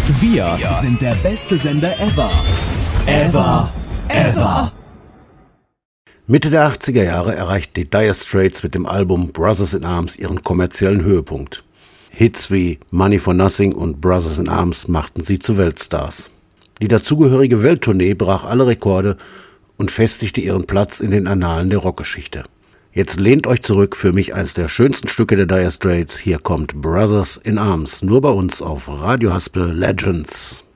Wir sind der beste Sender ever. Ever. Mitte der 80er Jahre erreichten die Dire Straits mit dem Album Brothers in Arms ihren kommerziellen Höhepunkt. Hits wie Money for Nothing und Brothers in Arms machten sie zu Weltstars. Die dazugehörige Welttournee brach alle Rekorde und festigte ihren Platz in den Annalen der Rockgeschichte. Jetzt lehnt euch zurück, für mich eines der schönsten Stücke der Dire Straits. Hier kommt Brothers in Arms, nur bei uns auf Radio Haspel Legends.